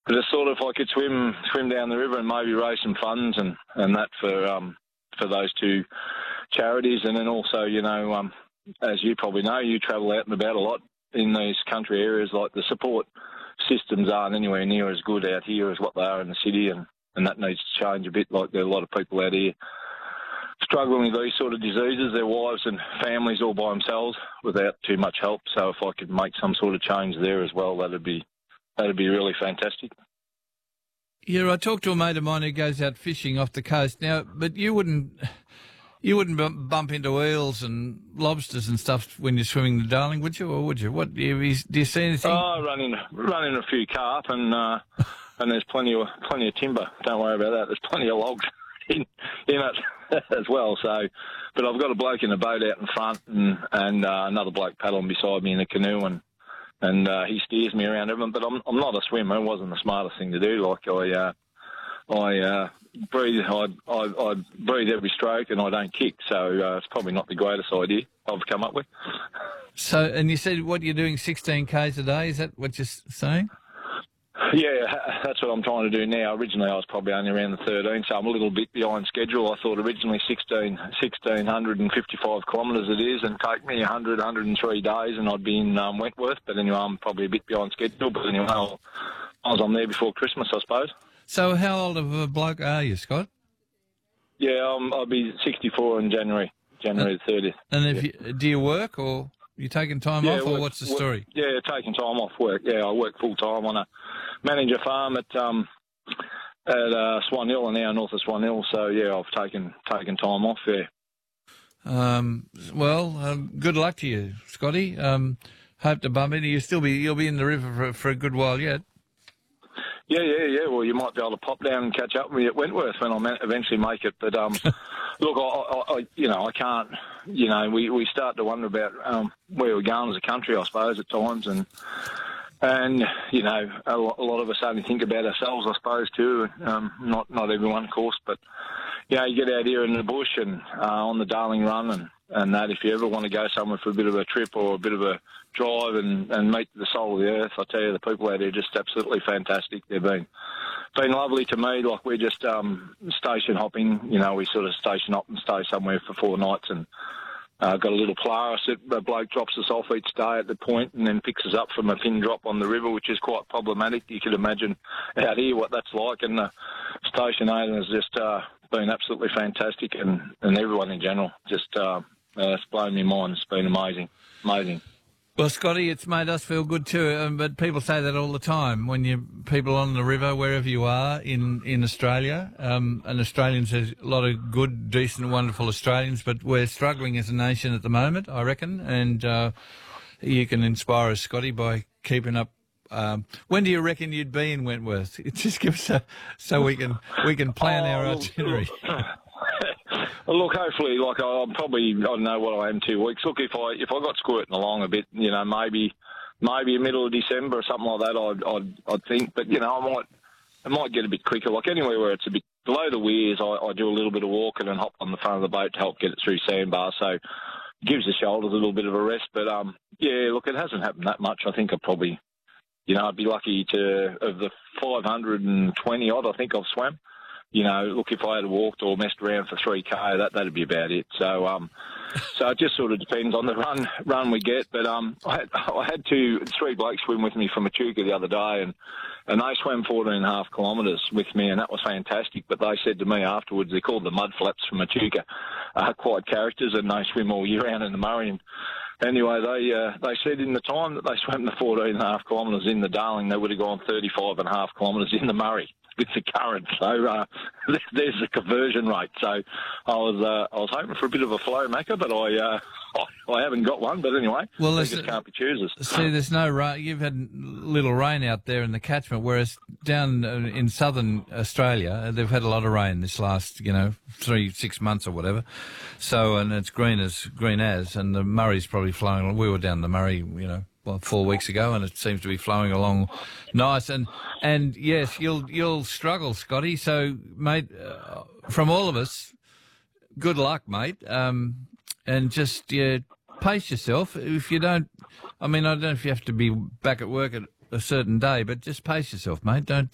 just thought if I could swim down the river and maybe raise some funds and that for those two charities, and then also, as you probably know, you travel out and about a lot in these country areas. Like, the support systems aren't anywhere near as good out here as what they are in the city, and that needs to change a bit. Like, there are a lot of people out here struggling with these sort of diseases, their wives and families all by themselves without too much help. So if I could make some sort of change there as well, that'd be really fantastic. Yeah, I talked to a mate of mine who goes out fishing off the coast now, but you wouldn't bump into eels and lobsters and stuff when you're swimming the Darling, would you? Or would you? What do you see anything? Oh, running a few carp and there's plenty of timber. Don't worry about that. There's plenty of logs in it as well. So, but I've got a bloke in a boat out in front and another bloke paddling beside me in a canoe, and he steers me around everything. But I'm not a swimmer. It wasn't the smartest thing to do. Like, I breathe. I breathe every stroke, and I don't kick. So it's probably not the greatest idea I've come up with. So, and you said what you're doing 16 k's a day. Is that what you're saying? Yeah, that's what I'm trying to do now. Originally, I was probably only around the 13, so I'm a little bit behind schedule. I thought originally 1,655 kilometres it is, and take me 103 days, and I'd be in Wentworth. But anyway, I'm probably a bit behind schedule. But anyway, I was on there before Christmas, I suppose. So how old of a bloke are you, Scott? Yeah, I'll be 64 in January the 30th. And do you work, or you taking time off, or what's the story? Yeah, taking time off work. Yeah, I work full time on a manager farm at Swan Hill, and now north of Swan Hill. So yeah, I've taken time off. Yeah. Good luck to you, Scotty. Hope to bump into you. You'll be in the river for a good while yet. Yeah. Well, you might be able to pop down and catch up with me at Wentworth when I eventually make it. But look, I can't. We start to wonder about where we're going as a country, I suppose, at times, and a lot of us only think about ourselves, I suppose, too. Not everyone, of course, but you get out here in the bush and on the Darling Run and that. If you ever want to go somewhere for a bit of a trip or a bit of a drive and meet the soul of the earth, I tell you, the people out here are just absolutely fantastic. They've been lovely to me. Like, we're just station hopping. We sort of station hop and stay somewhere for 4 nights, and got a little Polaris that a bloke drops us off each day at the point and then picks us up from a pin drop on the river, which is quite problematic. You could imagine out here what that's like, and the station owner has just been absolutely fantastic, and everyone in general. Just it's blown my mind. It's been amazing. Well, Scotty, it's made us feel good too, but people say that all the time when people on the river, wherever you are in Australia, and Australians, there's a lot of good, decent, wonderful Australians, but we're struggling as a nation at the moment, I reckon, and you can inspire us, Scotty, by keeping up. When do you reckon you'd be in Wentworth? Just give us so we can plan our itinerary. Look, hopefully, I don't know what I am, 2 weeks. Look, if I got squirting along a bit, maybe middle of December or something like that, I'd think. But I might get a bit quicker. Like, anywhere where it's a bit below the weirs, I do a little bit of walking and hop on the front of the boat to help get it through sandbar. So it gives the shoulders a little bit of a rest. But look, it hasn't happened that much. I think I probably, I'd be lucky of the 520 odd. I think I've swam. Look, if I had walked or messed around for 3K, that'd be about it. So, so it just sort of depends on the run we get. But I had 3 blokes swim with me from Echuca the other day, and they swam 14.5 kilometres with me, and that was fantastic. But they said to me afterwards, they're called the mud flaps from Echuca, quite characters, and they swim all year round in the Murray. And anyway, they said in the time that they swam the 14.5 kilometres in the Darling, they would have gone 35.5 kilometres in the Murray with the current. So there's the conversion rate. So I was hoping for a bit of a flow, Macca, but I haven't got one. But anyway, well, they just can't be choosers. See, there's no rain. You've had little rain out there in the catchment, whereas down in southern Australia, they've had a lot of rain this last, 3-6 months or whatever. So, and it's green as, and the Murray's probably flowing. We were down the Murray, 4 weeks ago, and it seems to be flowing along nice. And yes, you'll struggle, Scotty. So, mate, from all of us, good luck, mate. And just pace yourself. If you don't, I don't know if you have to be back at work at a certain day, but just pace yourself, mate. Don't